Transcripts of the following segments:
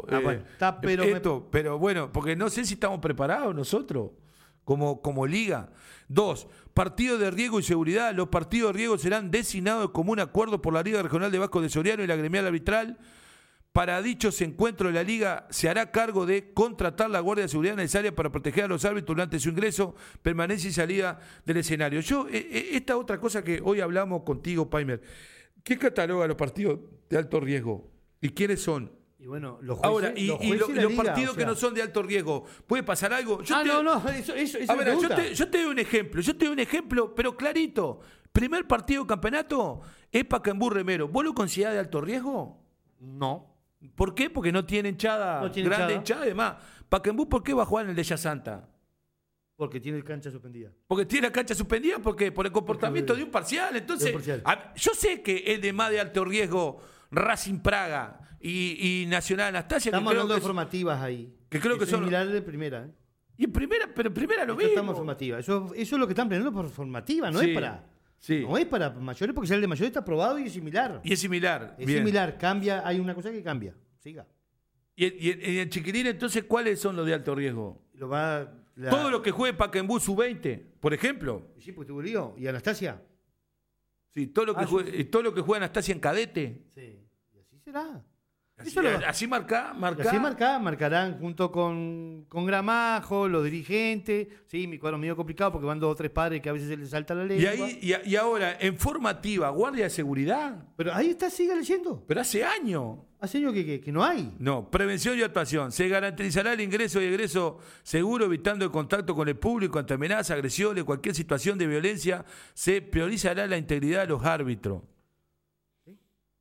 bueno, está, pero bueno, porque no sé si estamos preparados nosotros como liga. 2, partido de riesgo y seguridad. Los partidos de riesgo serán designados de común acuerdo por la Liga Regional de Vasco de Soriano y la gremial arbitral. Para dichos encuentros, la Liga se hará cargo de contratar la guardia de seguridad necesaria para proteger a los árbitros durante su ingreso, permanencia y salida del escenario. Esta otra cosa que hoy hablamos contigo, Paimer, ¿qué cataloga los partidos de alto riesgo? ¿Y quiénes son? Y bueno, los jueces, ahora, y los partidos que no son de alto riesgo, ¿puede pasar algo? Eso a ver, yo te doy un ejemplo, pero clarito. Primer partido de campeonato es Pacaembu Remero. ¿Vos lo considerás de alto riesgo? No. ¿Por qué? Porque no tiene hinchada, grande hinchada. Además, Pacaembu, ¿por qué va a jugar en el de Ella Santa? Porque tiene cancha suspendida. Porque tiene la cancha suspendida, porque por el comportamiento de un parcial. Entonces, yo sé que es de más de alto riesgo Racing Praga y Nacional Anastasia. Estamos hablando de formativas ahí. Que creo que son similares de primera. Y en primera, pero en primera lo mismo. Estamos formativas. Eso es lo que están planeando por formativa, no es para... Sí. No es para mayores, porque el de mayores está aprobado y es similar. Y es similar. Es similar, cambia, hay una cosa que cambia. Siga. ¿Y en Chiquilín, entonces, cuáles son los de alto riesgo? Todo lo que juegue Pacaembu Sub-20, por ejemplo. Sí, pues tuvo lío. ¿Y Anastasia? Sí, todo lo que juega Anastasia en cadete. Sí, y así será. Así marcarán junto con Gramajo, los dirigentes. Sí, mi cuadro medio complicado porque van 2 o 3 padres que a veces se les salta la ley. Y ahora, en formativa, guardia de seguridad. Pero ahí está, sigue leyendo. Pero hace años. Hace años que no hay. No, prevención y actuación. Se garantizará el ingreso y egreso seguro, evitando el contacto con el público ante amenazas, agresiones, cualquier situación de violencia. Se priorizará la integridad de los árbitros. ¿Sí?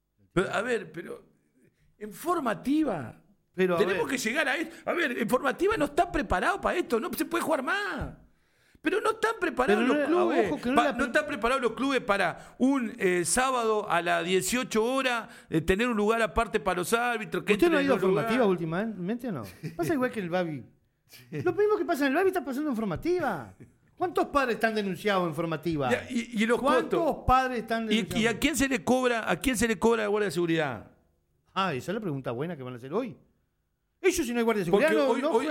Pero en formativa. Tenemos que llegar a esto. A ver, en formativa no está preparado para esto. No se puede jugar más. Pero no están preparados los clubes. No están preparados los clubes para un sábado a las 18 horas tener un lugar aparte para los árbitros. ¿Usted no ha ido a formativa últimamente o no? Pasa igual que el Babi. Sí. Lo mismo que pasa en el Babi está pasando en formativa. ¿Cuántos padres están denunciados en formativa? ¿Y los ¿Cuántos padres están denunciados? ¿Y a quién se le cobra la guardia de seguridad? Esa es la pregunta buena que van a hacer hoy. Ellos si no hay guardia de seguridad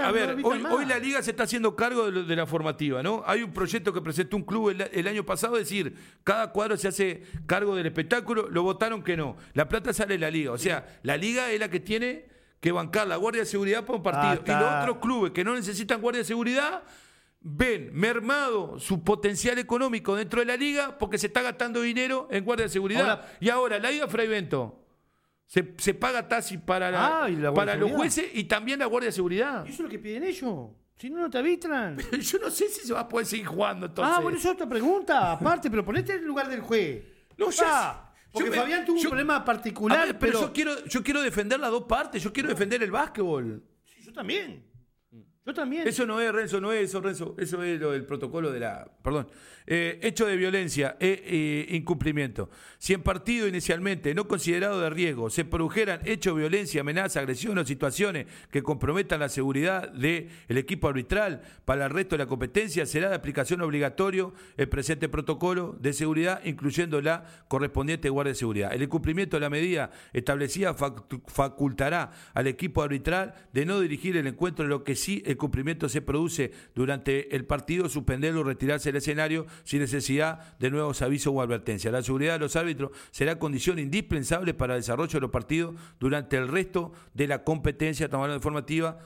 hoy la liga se está haciendo cargo de la formativa, ¿no? Hay un proyecto que presentó un club el año pasado, es decir, cada cuadro se hace cargo del espectáculo, lo votaron que no. La plata sale de la liga, o sea, la liga es la que tiene que bancar la guardia de seguridad para un partido. Y los otros clubes que no necesitan guardia de seguridad ven mermado su potencial económico dentro de la liga porque se está gastando dinero en guardia de seguridad. Y ahora la liga Fray Bento se paga taxi para los jueces y también la guardia de seguridad. ¿Y eso es lo que piden ellos? Si no, no te arbitran. Pero yo no sé si se va a poder seguir jugando entonces. Bueno, eso es otra pregunta. Aparte, pero ponete en el lugar del juez. No, porque Fabián tuvo un problema particular. Pero yo quiero defender las dos partes. Yo quiero defender el básquetbol. Sí, yo también. Eso no es, Renzo, Renzo. Eso es lo del protocolo de la... Perdón. Hecho de violencia e incumplimiento. Si en partido inicialmente no considerado de riesgo se produjeran hechos de violencia, amenaza, agresión o situaciones que comprometan la seguridad del equipo arbitral para el resto de la competencia, será de aplicación obligatorio el presente protocolo de seguridad, incluyendo la correspondiente guardia de seguridad. El incumplimiento de la medida establecida facultará al equipo arbitral de no dirigir el encuentro, lo que sí el cumplimiento se produce durante el partido, suspenderlo o retirarse del escenario sin necesidad de nuevos avisos o advertencias. La seguridad de los árbitros será condición indispensable para el desarrollo de los partidos durante el resto de la competencia. Estamos hablando de formativa.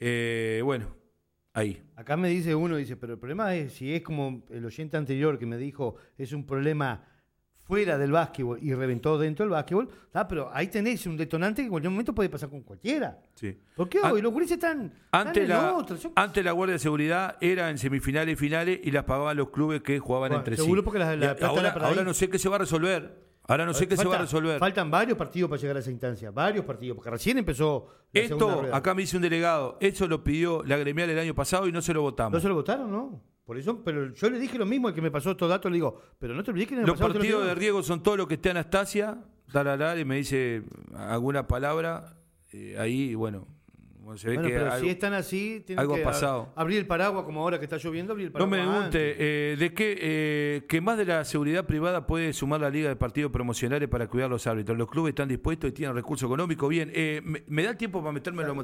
Ahí. Acá me dice uno, pero el problema es, si es como el oyente anterior que me dijo, es un problema fuera del básquetbol y reventó dentro del básquetbol, pero ahí tenés un detonante que en cualquier momento puede pasar con cualquiera. Sí. ¿Por qué hoy los gurises están antes la guardia de seguridad era en semifinales y finales y las pagaban los clubes que jugaban entre seguro sí. Porque ahora no sé qué se va a resolver. Faltan varios partidos para llegar a esa instancia, porque recién empezó la segunda Esto, rueda. acá me dice un delegado, eso lo pidió la gremial el año pasado y no se lo votamos. ¿No se lo votaron? No. Por eso, pero yo le dije lo mismo, el que me pasó estos datos, le digo, pero no te olvides que los partidos de riesgo son todo lo que esté Anastasia, y me dice alguna palabra, ahí, bueno, se ve que pero algo, si están así, tienen algo que ha pasado. Abrir el paraguas, como ahora que está lloviendo, abrir el No paraguas. me pregunte, ¿de qué que más de la seguridad privada puede sumar la Liga de Partidos Promocionales para cuidar los árbitros? Los clubes están dispuestos y tienen recursos económicos. Bien, ¿me da tiempo para meterme en lo